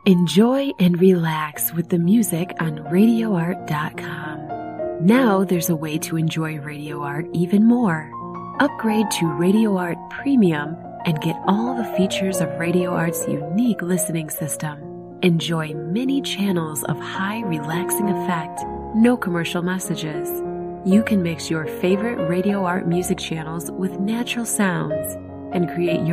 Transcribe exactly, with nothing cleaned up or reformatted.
Enjoy and relax with the music on radio art dot com. Now there's a way to enjoy Radio Art even more. Upgrade to Radio Art Premium and get all the features of Radio Art's unique listening system. Enjoy many channels of high relaxing effect, no commercial messages. You can mix your favorite Radio Art music channels with natural sounds and create your